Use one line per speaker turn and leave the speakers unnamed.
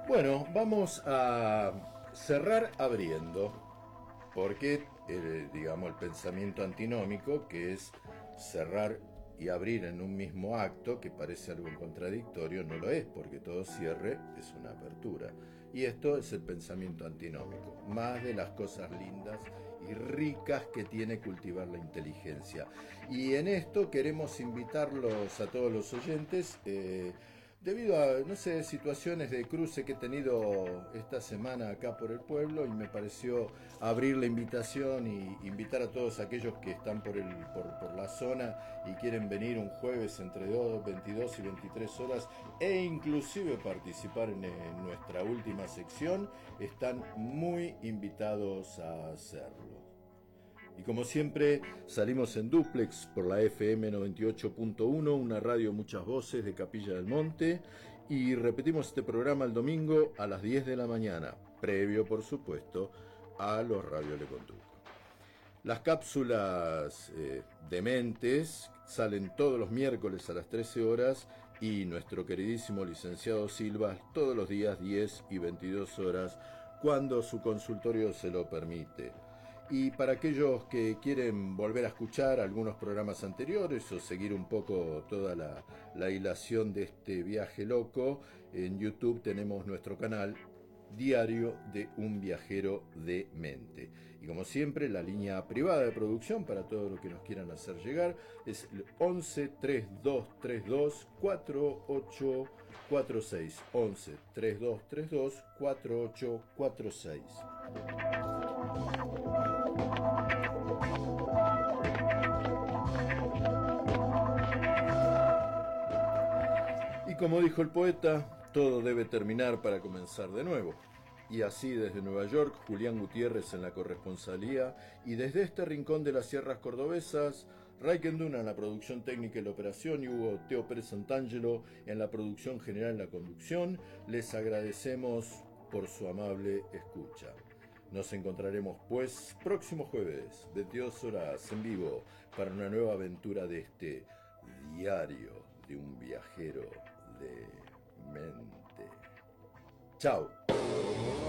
Bueno, vamos a cerrar abriendo, porque digamos el pensamiento antinómico, que es cerrar y abrir en un mismo acto, que parece algo contradictorio, no lo es, porque todo cierre es una apertura. Y esto es el pensamiento antinómico, más de las cosas lindas y ricas que tiene cultivar la inteligencia. Y en esto queremos invitarlos a todos los oyentes, debido a, no sé, situaciones de cruce que he tenido esta semana acá por el pueblo, y me pareció abrir la invitación y invitar a todos aquellos que están por la zona y quieren venir un jueves entre 22 y 23 horas e inclusive participar en nuestra última sección, están muy invitados a hacerlo. Y como siempre, salimos en dúplex por la FM 98.1, una radio muchas voces de Capilla del Monte, y repetimos este programa el domingo a las 10 de la mañana, previo, por supuesto, a los Radio Le Conduco. Las cápsulas dementes salen todos los miércoles a las 13 horas y nuestro queridísimo licenciado Silva todos los días 10 y 22 horas, cuando su consultorio se lo permite. Y para aquellos que quieren volver a escuchar algunos programas anteriores o seguir un poco toda la hilación de este viaje loco, en YouTube tenemos nuestro canal Diario de un Viajero de Mente. Y como siempre, la línea privada de producción para todo lo que nos quieran hacer llegar es el 11 3232 4846. 11 3232 4846. Y como dijo el poeta, todo debe terminar para comenzar de nuevo. Y así desde Nueva York, Julián Gutiérrez en la corresponsalía, y desde este rincón de las sierras cordobesas, Raiken Duna en la producción técnica y la operación, y Hugo Teo Pérez Santangelo en la producción general y la conducción, les agradecemos por su amable escucha. Nos encontraremos pues próximo jueves, 22 horas en vivo, para una nueva aventura de este Diario de un Viajero de Mente. Chao.